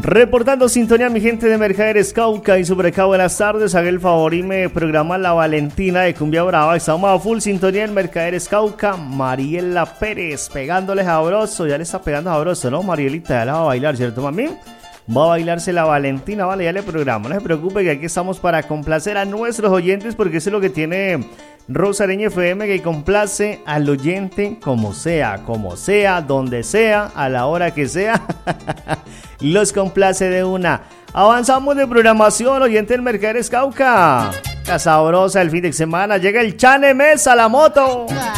Reportando sintonía, mi gente de Mercaderes Cauca y sobre acá, buenas tardes. Haga el favor y me programa La Valentina de Cumbia Brava. Estamos a full sintonía en Mercaderes Cauca. Mariela Pérez pegándole sabroso. Ya le está pegando sabroso, ¿no? Marielita, ya la va a bailar, ¿cierto, mami? Va a bailarse La Valentina, vale, ya le programo. No se preocupe que aquí estamos para complacer a nuestros oyentes, porque eso es lo que tiene Rosareña FM, que complace al oyente como sea, donde sea, a la hora que sea. Los complace de una. Avanzamos de programación, oyente del Mercaderes Cauca. La sabrosa el fin de semana. Llega el Chane Mesa, la moto.